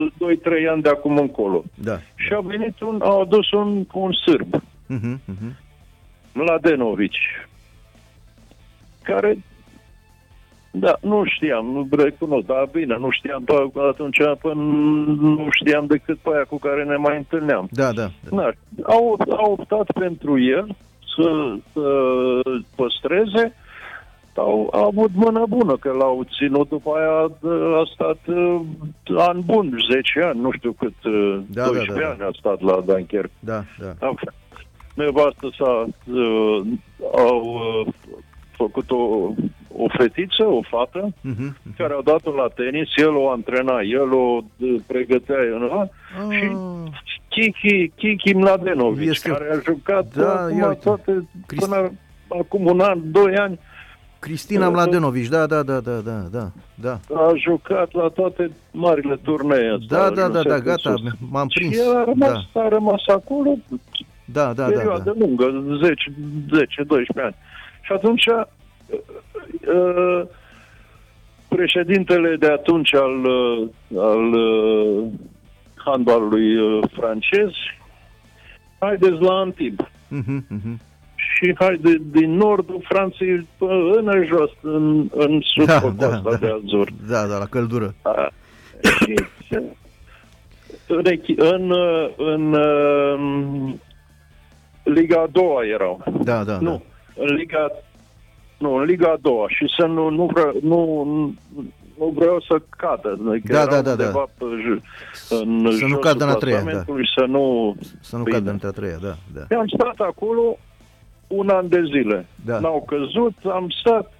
2-3 ani de acum încolo. Da. Și a adus un sârb, Mladenovic, care, da, nu știam, nu recunosc, dar bine, nu știam atunci, nu știam decât pe aia cu care ne mai întâlneam. Da. Da, au optat pentru el să păstreze. Au avut mână bună, că l-au ținut după aia, a stat an bun, 10 ani, nu știu cât, 12 ani a stat la Dunkerque. Da. Nevastă au făcut o fetiță, o fată, care au dat-o la tenis, el o antrena, el o pregătea, și Kiki Mladenovic, care a jucat până acum un an, 2 ani, Cristina Mladenovic, da. A jucat la toate marile turnee. Da, gata, m-am prins. Și a rămas acolo perioadă lungă, 10-12 ani. Și atunci președintele de atunci al handbalului francez, haideți la Antibes. Și haide din nordul Franței până jos, în sud, pe coasta de Azur. Da, la căldură. În Liga a doua erau. Da. În Liga a doua. Și să nu vreau să cadă. Da. Să nu cadă în a treia, da. Să nu cadă în a treia, da. Am stat acolo un an de zile. Da. N-au căzut, am stat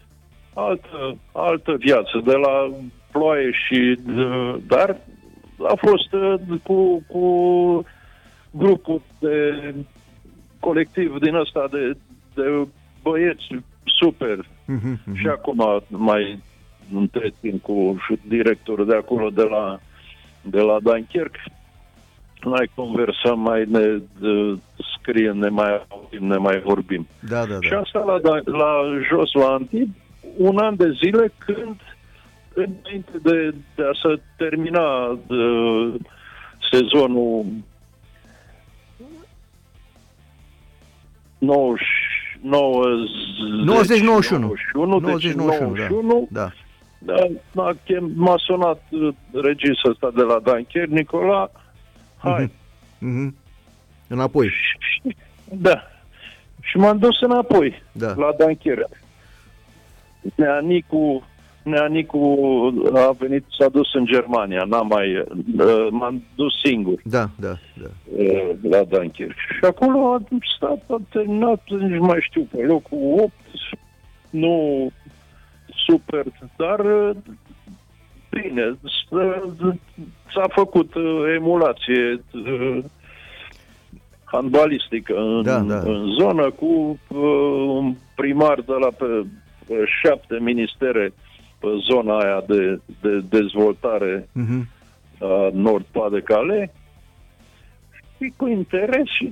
altă viață, de la ploaie și... Dar a fost cu grupul de colectiv din ăsta de băieți super. Și acum mai întrețin cu directorul de acolo de la Dunkerque. Mai conversăm, mai ne scriem, ne mai auzim, ne mai vorbim. Da. Și am stat la jos la Antibes un an de zile, când înainte de a se termina sezonul 90-91. Da. M-a sunat regizorul ăsta de la Dunkerque, Nicola, hai. Înapoi. Da. Și m-am dus înapoi la Dunkerque. Neanicu a venit, s-a dus în Germania, m-am dus singur. Da. La Dunkerque. Și acolo a stat, a terminat, nici mai știu, pe locul 8, nu super, dar bine, s-a făcut emulație handbalistică în zonă, cu un primar de la pe 7 ministere pe zona aia de dezvoltare a Nord-Pas-de-Calais, și cu interes, și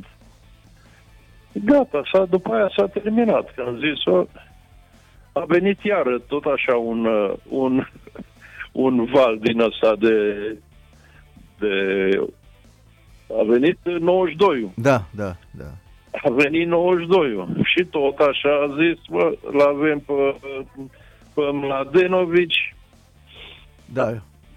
gata, după aia s-a terminat. Că am zis-o, a venit iară tot așa un val din ăsta a venit 92-ul. Da. A venit 92-ul. Și tot așa a zis, l-avem pe Mladenovic. Da.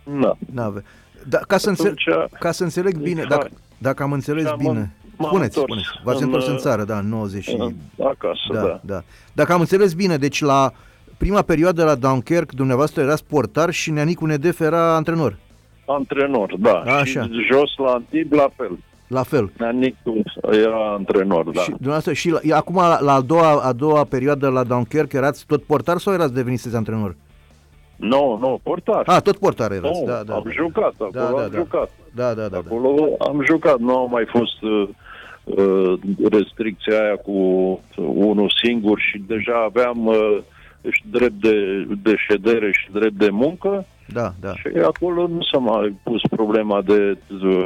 Ca să înțeleg bine, dacă am înțeles bine. Spuneți. V-ați întors în țară, în 90. Acasă, da. Dacă am înțeles bine, deci la prima perioadă la Dunkerque, dumneavoastră erați portar și Neanicu Nedef era antrenor. Antrenor, da. Așa. Și jos la Antibes, la fel. Neanicu era antrenor, da. Și dumneavoastră, și acum la a doua perioadă la Dunkerque erați tot portar sau erați deveniți antrenor? Nu, portar. Tot portar erați. Am jucat, acolo am jucat. Da. Acolo am jucat, nu a mai fost restricția aia cu unul singur și deja aveam drept de ședere și drept de muncă. Da. Și acolo nu s-a mai pus problema de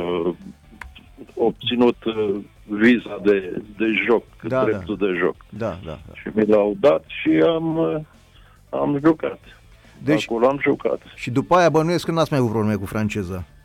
obținut viza de joc, dreptul de joc. Da. Și mi l-au dat și am jucat. Deci, acolo am jucat. Și după aia bănuiesc că n-ați mai avut probleme cu franceza.